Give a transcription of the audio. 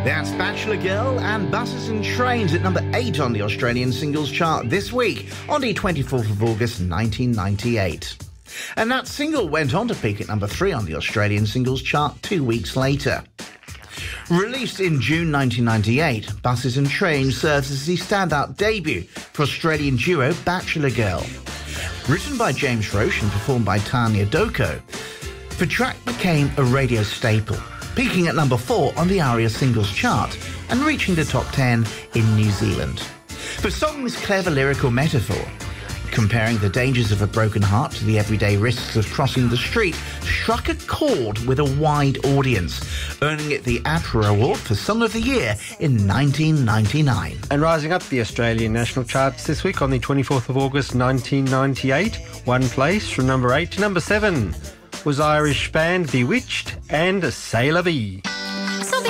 That's Bachelor Girl and Buses and Trains at number 8 on the Australian singles chart this week on the 24th of August 1998. And that single went on to peak at number 3 on the Australian singles chart 2 weeks later. Released in June 1998, Buses and Trains serves as the standout debut for Australian duo Bachelor Girl. Written by James Roche and performed by Tanya Doko, the track became a radio staple, peaking at number 4 on the ARIA singles chart and reaching the top 10 in New Zealand. The song's clever lyrical metaphor, comparing the dangers of a broken heart to the everyday risks of crossing the street, struck a chord with a wide audience, earning it the APRA Award for Song of the Year in 1999. And rising up the Australian national charts this week on the 24th of August 1998, one place from number 8 to number 7 was Irish band Bewitched and C'est La Vie.